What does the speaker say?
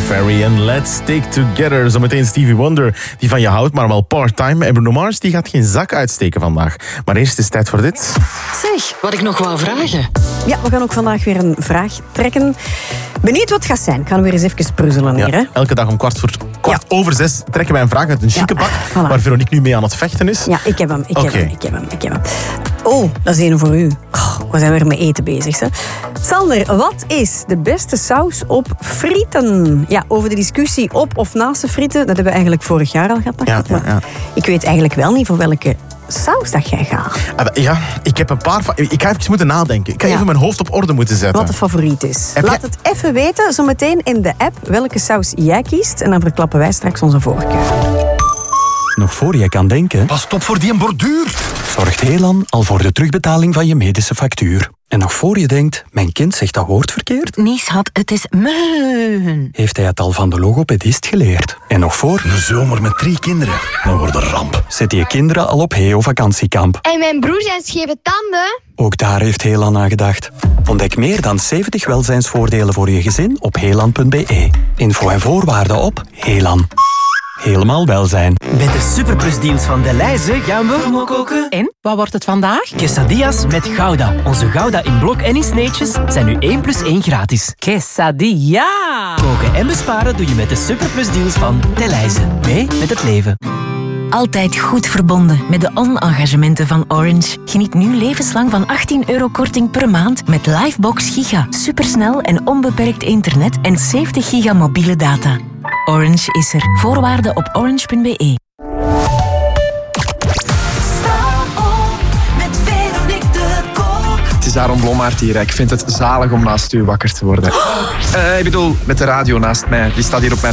Ferry en Let's Stick Together. Zometeen Stevie Wonder, die van je houdt, maar wel part-time. En Bruno Mars, die gaat geen zak uitsteken vandaag. Maar eerst is het tijd voor dit. Zeg, wat ik nog wou vragen. Ja, we gaan ook vandaag weer een vraag trekken. Benieuwd wat het gaat zijn. Ik ga weer eens even puzzelen hier. Hè? Elke dag om kwart over 6 trekken wij een vraag uit een chique pak, voilà. waar Veronique nu mee aan het vechten is. Ja, ik heb hem. Oh, dat is een voor u. We zijn weer met eten bezig. Hè? Sander, wat is de beste saus op frieten? Ja, over de discussie op of naast de frieten, dat hebben we eigenlijk vorig jaar al gehad. Ja. Ik weet eigenlijk wel niet voor welke saus dat jij gaat. Ja, ik heb een paar... Ik ga even moeten nadenken. Ik ga even mijn hoofd op orde moeten zetten. Wat de favoriet is. Laat het even weten, zometeen in de app, welke saus jij kiest. En dan verklappen wij straks onze voorkeur. Nog voor je kan denken... Pas op voor die borduur. Zorgt Helan al voor de terugbetaling van je medische factuur. En nog voor je denkt, mijn kind zegt dat woord verkeerd... Nee, schat, het is meun. Heeft hij het al van de logopedist geleerd. En nog voor... Een zomer met 3 kinderen. Dan wordt een ramp. Zet je kinderen al op Heo-vakantiekamp. En mijn broer zijn scheve tanden. Ook daar heeft Helan aan gedacht. Ontdek meer dan 70 welzijnsvoordelen voor je gezin op helan.be. Info en voorwaarden op Helan. Helemaal welzijn. Met de superplusdeals van Delhaize gaan we koken. En, wat wordt het vandaag? Quesadillas met Gouda. Onze Gouda in blok en in sneetjes zijn nu 1 + 1 gratis. Quesadilla! Koken en besparen doe je met de superplusdeals van Delhaize. Mee met het leven. Altijd goed verbonden met de on-engagementen van Orange. Geniet nu levenslang van €18 korting per maand met Livebox Giga. Supersnel en onbeperkt internet en 70 giga mobiele data. Orange is er. Voorwaarden op orange.be. Het is Aaron Blommaert hier. Ik vind het zalig om naast u wakker te worden. Ik bedoel, met de radio naast mij. Die staat hier op mijn